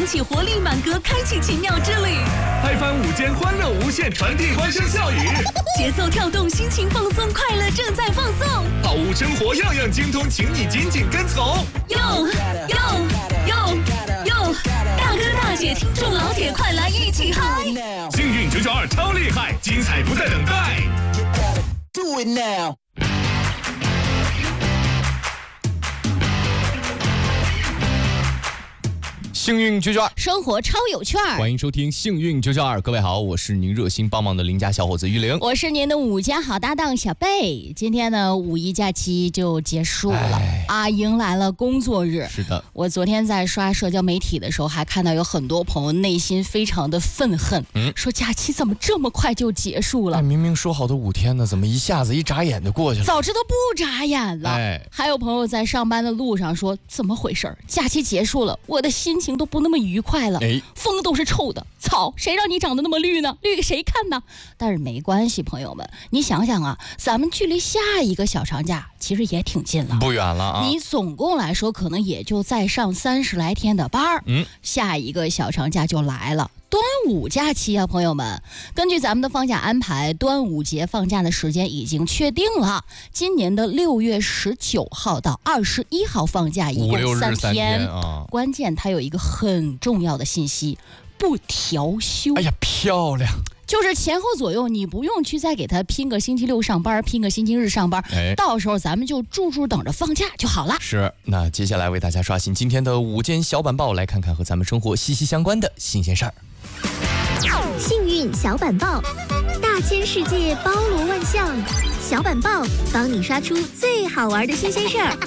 响起活力满格，开启奇妙之旅。 拍翻午间欢乐无限，传递欢声笑语。 节奏跳动，心情放松，快乐正在放送。 好物生活样样精通，请你紧紧跟从。 哟，大哥大姐，听众老铁，快来一起嗨！ 幸运992超厉害，精彩不再等待。 Do it now。 幸运992， 生活超有趣儿。 欢迎收听幸运992。各位好，我是您热心帮忙的邻家小伙子玉玲， 我是您的午间好搭档小贝。今天呢，五一假期就结束了啊，迎来了工作日。 是的， 我昨天在刷社交媒体的时候，还看到有很多朋友内心非常的愤恨，说假期怎么这么快就结束了？ 明明说好的5天呢，怎么一下子一眨眼就过去了？ 早知道不眨眼了。还有朋友在上班的路上说，怎么回事？假期结束了，我的心情都不那么愉快了，风都是臭的，草谁让你长得那么绿呢？绿给谁看呢？但是没关系，朋友们，你想想啊，咱们距离下一个小长假其实也挺近了， 不远了啊。 你总共来说可能也就再上30来天的班儿，下一个小长假就来了。端午假期啊，朋友们，根据咱们的放假安排，端午节放假的时间已经确定了。今年的6月19号到21号放假，一共3天。关键它有一个很重要的信息，不调休。 哎呀，漂亮！ 就是前后左右，你不用去再给他拼个星期六上班，拼个星期日上班，到时候咱们就住等着放假就好了。 是，那接下来为大家刷新今天的午间小板报，来看看和咱们生活息息相关的新鲜事儿。 幸运小板报，大千世界包罗万象，小板报帮你刷出最好玩的新鲜事儿。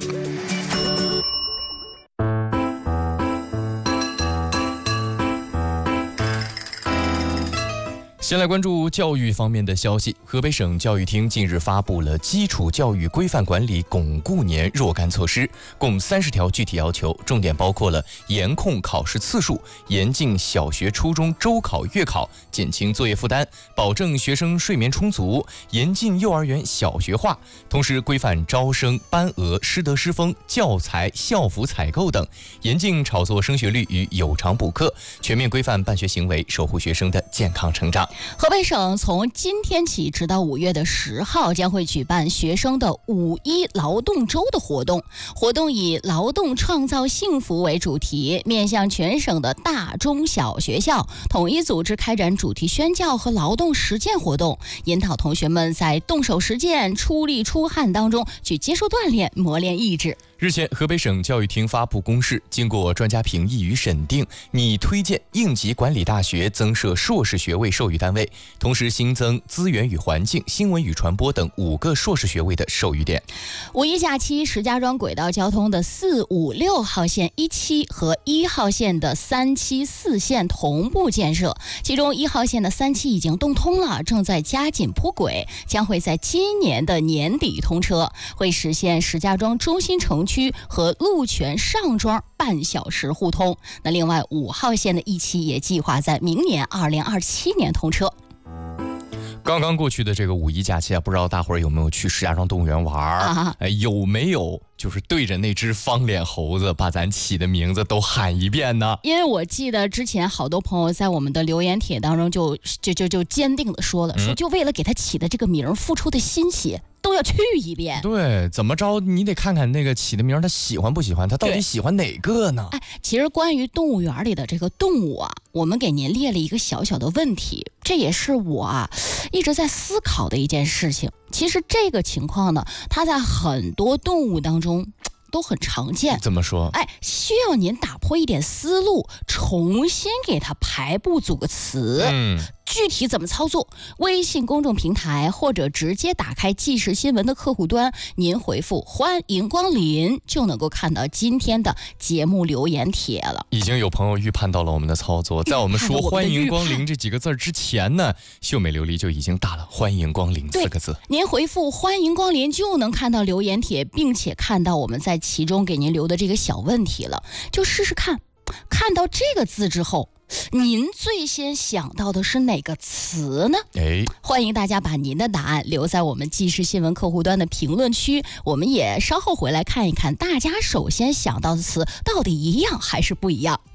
先来关注教育方面的消息。河北省教育厅近日发布了基础教育规范管理巩固年若干措施，共30条具体要求，重点包括了严控考试次数，严禁小学、初中周考、月考，减轻作业负担，保证学生睡眠充足，严禁幼儿园小学化，同时规范招生、班额、师德师风、教材、校服采购等，严禁炒作升学率与有偿补课，全面规范办学行为，守护学生的健康成长。 河北省从今天起直到5月10号将会举办学生的5·1劳动周的活动，活动以劳动创造幸福为主题，面向全省的大中小学校统一组织开展主题宣教和劳动实践活动，引导同学们在动手实践、出力出汗当中去接受锻炼，磨练意志。 日前，河北省教育厅发布公示，经过专家评议与审定，拟推荐应急管理大学增设硕士学位授予单位，同时新增资源与环境、新闻与传播等5个硕士学位的授予点。 五一假期，石家庄轨道交通的4、5、6号线1期和1号线的3期4线同步建设，其中1号线的3期已经动通了，正在加紧铺轨，将会在今年的年底通车，会实现石家庄中心城区和鹿泉上庄半小时互通。那另外5号线的1期也计划在明年2027年通车。 刚刚过去的这个5一假期啊，不知道大伙儿有没有去石家庄动物园玩？有没有就是对着那只方脸猴子把咱起的名字都喊一遍呢？ 因为我记得之前好多朋友在我们的留言帖当中就坚定的说了，说就为了给他起的这个名付出的心血都要去一遍。 对，怎么着你得看看那个起的名他喜欢不喜欢，他到底喜欢哪个呢？ 其实关于动物园里的这个动物啊，我们给您列了一个小小的问题，这也是我一直在思考的一件事情。其实这个情况呢，它在很多动物当中都很常见。 怎么说？ 需要您打破一点思路，重新给它排布组个词。具体怎么操作？微信公众平台或者直接打开即时新闻的客户端，您回复欢迎光临就能够看到今天的节目留言帖了。 已经有朋友预判到了我们的操作，在我们说欢迎光临这几个字之前呢，秀美琉璃就已经打了欢迎光临4个字。 您回复欢迎光临就能看到留言帖，并且看到我们在其中给您留的这个小问题了，就试试看，看到这个字之后您最先想到的是哪个词呢？欢迎大家把您的答案留在我们即时新闻客户端的评论区，我们也稍后回来看一看大家首先想到的词到底一样还是不一样。